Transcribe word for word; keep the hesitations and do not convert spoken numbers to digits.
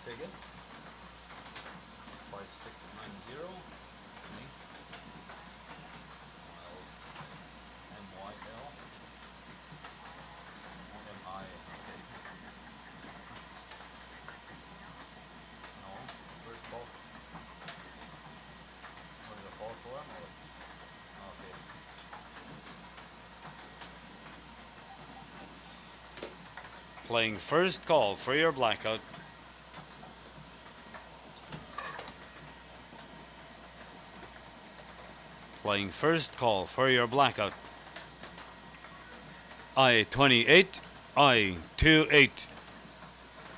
Say again. Five six nine zero. Me. M Y L. M I. Okay. No. First ball. What is a false alarm or? Okay. Playing first call for your blackout. Playing first call for your blackout. I twenty-eight, I twenty-eight.